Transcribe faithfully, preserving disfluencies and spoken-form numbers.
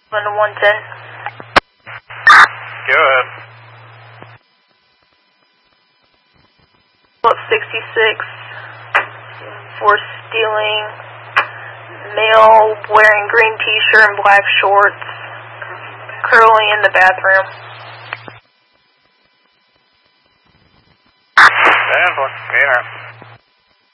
one to one ten. Go ahead. Plus sixty-six for stealing male wearing green t-shirt and black shorts, curling in the bathroom. ten, one,